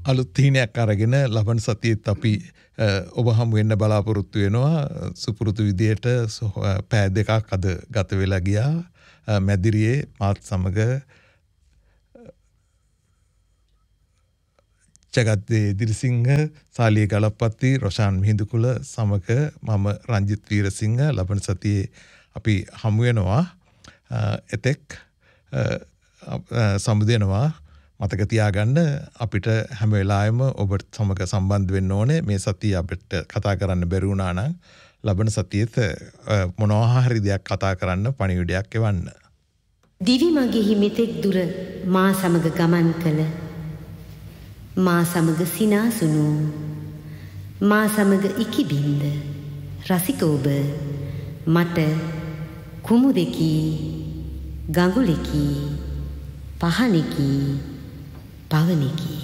අලුත් තීනයක් අරගෙන ලබන සතියේත් අපි ඔබ හමු වෙන්න බලාපොරොත්තු වෙනවා. සුපුරුදු විදියට පෑ දෙකක් අද ගත වෙලා ගියා. මැදිරියේ මාත් සමග ජගත්තේ දිරිසිංහ, සාලිය ගලප්පත්ති, රොෂාන් මිහිඳුකුල සමග මම රංජිත් වීරසිංහ ලබන සතියේ අපි හමු වෙනවා. එතෙක් සමුදෙනවා. මතක තියාගන්න අපිට හැම වෙලාවෙම ඔබට සමග සම්බන්ධ වෙන්න ඕනේ. මේ සතිය අපිට කතා කරන්න බැරි වුණා නම් ලබන සතියේත් මොනවා හරි දෙයක් කතා කරන්න පණිවිඩයක් එවන්න. දිවි මගෙහි මෙතෙක් දුර මා සමග ගමන් කළ, මා සමග සිනාසුණු, මා සමග ඉකිබින්ද රසික ඔබ මට කුමුදෙකි, ගඟුලෙකි, පහනෙකි, පවනෙකි.